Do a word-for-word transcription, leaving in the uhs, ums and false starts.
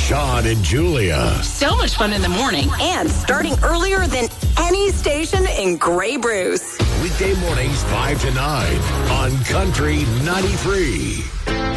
Sean and Julia. So much fun in the morning. And starting earlier than any station in Grey Bruce. Weekday mornings five to nine on Country ninety-three.